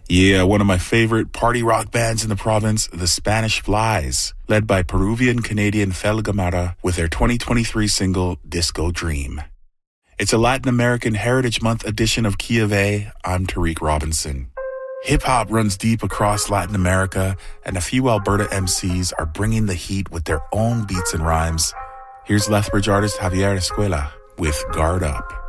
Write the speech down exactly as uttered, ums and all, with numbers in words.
Yeah, one of my favorite party rock bands in the province, the Spanish Flies, led by Peruvian-Canadian Fel Gamarra with their twenty twenty-three single, Disco Dream. It's a Latin American Heritage Month edition of Kia Ve. I'm Tariq Robinson. Hip-hop runs deep across Latin America, and a few Alberta M Cs are bringing the heat with their own beats and rhymes. Here's Lethbridge artist Javier Escuela with Guard Up.